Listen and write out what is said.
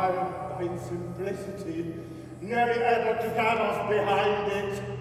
proud by its simplicity, nearly ever to God off behind it.